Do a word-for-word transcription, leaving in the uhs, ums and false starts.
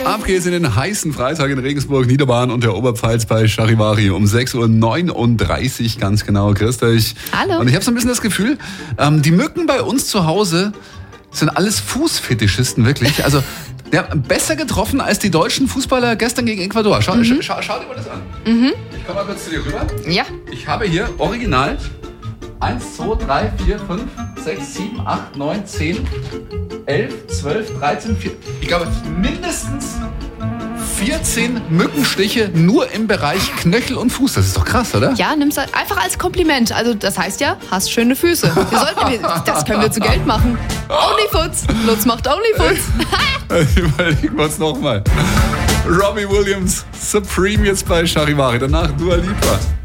Ab geht's in den heißen Freitag in Regensburg, Niederbayern und der Oberpfalz bei Charivari um sechs Uhr neununddreißig, ganz genau. Grüßt euch. Hallo. Und ich habe so ein bisschen das Gefühl, ähm, die Mücken bei uns zu Hause sind alles Fußfetischisten, wirklich. Also ja, besser getroffen als die deutschen Fußballer gestern gegen Ecuador. Schau, Mhm. schau, schau dir mal das an. Mhm. Ich komme mal kurz zu dir rüber. Ja. Ich habe hier original eins, zwei, drei, vier, fünf, sechs, sieben, acht, neun, zehn, elf, zwölf, dreizehn, vierzehn. Ich glaube mindestens vierzehn Mückenstiche nur im Bereich Knöchel und Fuß. Das ist doch krass, oder? Ja, nimm's einfach als Kompliment. Also das heißt ja, hast schöne Füße. Wir sollten, das können wir zu Geld machen. Onlyfoots. Lutz macht Onlyfoots. Überlegen wir uns nochmal. Robbie Williams, Supreme jetzt bei Charivari. Danach Dua Lipa.